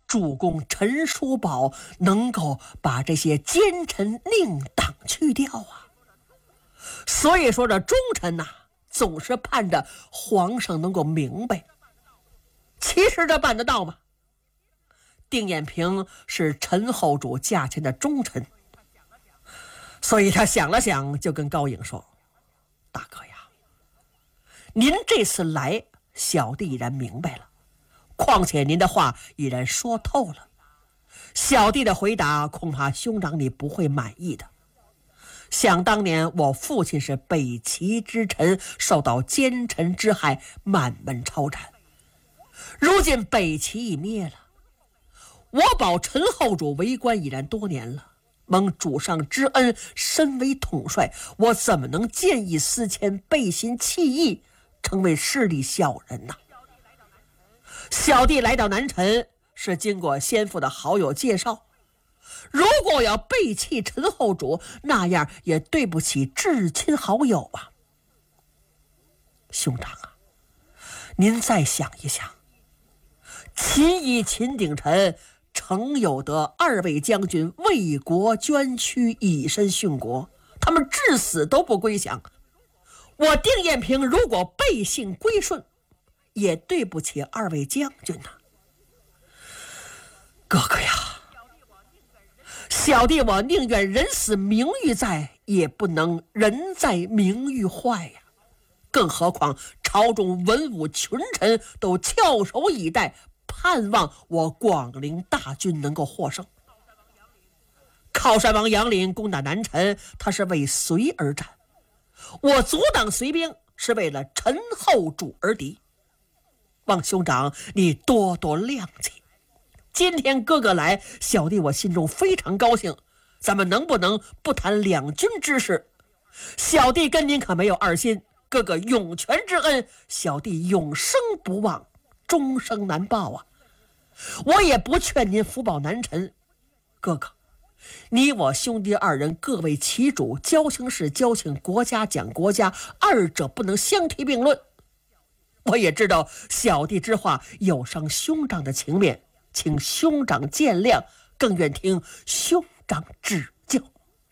主公陈叔宝能够把这些奸臣佞党去掉啊。所以说这忠臣呐，总是盼着皇上能够明白。其实这办得到吗？丁彦平是陈后主驾前的忠臣，所以他想了想，就跟高颖说：大哥呀，您这次来，小弟已然明白了，况且您的话已然说透了，小弟的回答恐怕兄长你不会满意的。想当年我父亲是北齐之臣，受到奸臣之害，满门抄斩。如今北齐已灭了，我保陈后主为官已然多年了，蒙主上之恩，身为统帅，我怎么能见异思迁，背信弃义，成为势利小人呢？小弟来到南陈是经过先父的好友介绍，如果我要背弃陈后主，那样也对不起至亲好友啊。兄长啊，您再想一想，秦以秦鼎臣曾有得二位将军为国捐躯，以身殉国，他们至死都不归降。我丁彦平如果背信归顺，也对不起二位将军呐。哥哥呀，小弟我宁愿人死名誉在，也不能人在名誉坏呀。更何况朝中文武群臣都翘首以待，盼望我广陵大军能够获胜。靠山王杨林攻打南陈，他是为隋而战，我阻挡隋兵是为了陈后主而敌。望兄长你多多谅解。今天哥哥来，小弟我心中非常高兴，咱们能不能不谈两军之事？小弟跟您可没有二心，哥哥涌泉之恩，小弟永生不忘，终生难报啊！我也不劝您福保南陈，哥哥，你我兄弟二人各为其主，交情是交情，国家讲国家，二者不能相提并论。我也知道小弟之话有伤兄长的情面，请兄长见谅，更愿听兄长指教。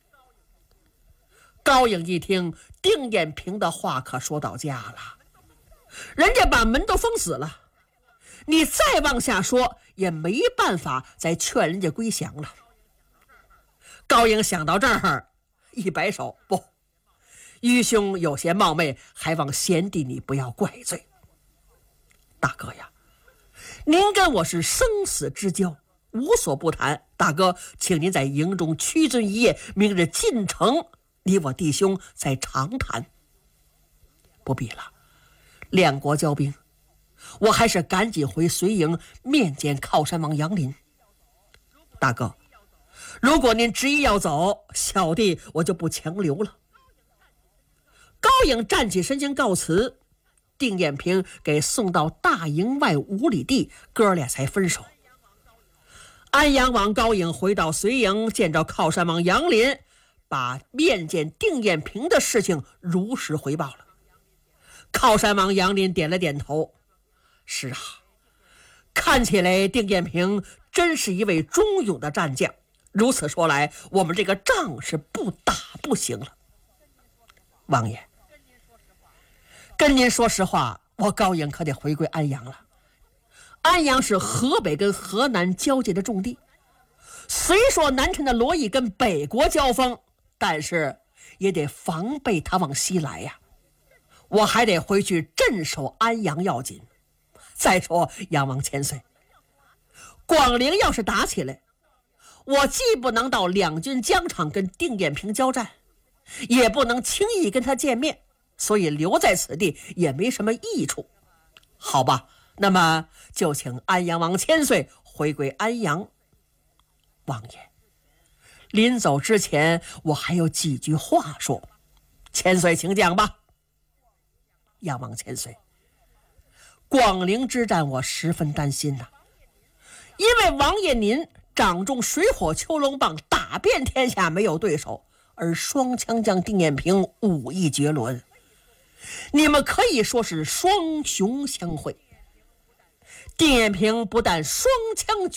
高颖一听丁彦平的话可说到家了，人家把门都封死了，你再往下说也没办法再劝人家归降了。高颖想到这儿一摆手，不，愚兄有些冒昧，还望贤弟你不要怪罪。大哥呀，您跟我是生死之交，无所不谈，大哥请您在营中屈尊一夜，明日进城你我弟兄再长谈。不必了，两国交兵，我还是赶紧回隋营面见靠山王杨林。大哥，如果您执意要走，小弟我就不强留了。高颖站起身形告辞，丁彦平给送到大营外5里地，哥俩才分手。安阳王高颖回到隋营，见着靠山王杨林，把面见丁彦平的事情如实回报了。靠山王杨林点了点头，是啊，看起来丁彦平真是一位忠勇的战将，如此说来，我们这个仗是不打不行了。王爷，跟您说实话，我高颖可得回归安阳了。安阳是河北跟河南交界的重地，虽说南陈的罗毅跟北国交锋，但是也得防备他往西来呀。我还得回去镇守安阳要紧。再说杨王千岁，广陵要是打起来，我既不能到两军疆场跟丁彦平交战，也不能轻易跟他见面，所以留在此地也没什么益处。好吧，那么就请安阳王千岁回归安阳。王爷，临走之前我还有几句话说，千岁请讲吧。杨王千岁，广陵之战我十分担心呐，因为王爷您掌中水火秋龙棒，打遍天下没有对手，而双枪将丁彦平武艺绝伦，你们可以说是双雄相会。丁彦平不但双枪